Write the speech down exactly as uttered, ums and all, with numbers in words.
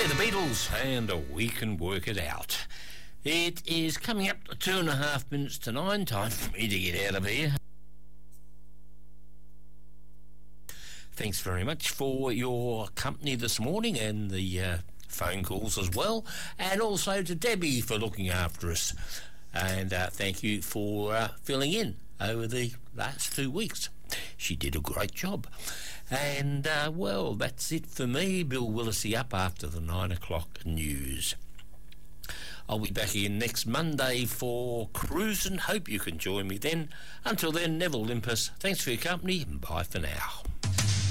They're the Beatles, and we can work it out. It is coming up to two and a half minutes to nine. Time for me to get out of here. Thanks very much for your company this morning and the uh, phone calls as well, and also to Debbie for looking after us. And uh, thank you for uh, filling in over the last two weeks. She did a great job. And, uh, well, that's it for me. Bill Willisey up after the nine o'clock news. I'll be back again next Monday for Cruisin'. Hope you can join me then. Until then, Neville Limpus, thanks for your company and bye for now.